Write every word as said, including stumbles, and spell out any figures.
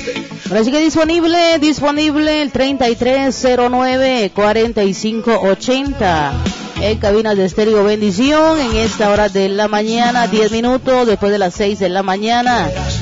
Ahora sí que disponible, disponible el treinta y tres cero nueve cuarenta y cinco ochenta. En cabinas de Estéreo Bendición, en esta hora de la mañana, diez minutos después de las seis de la mañana.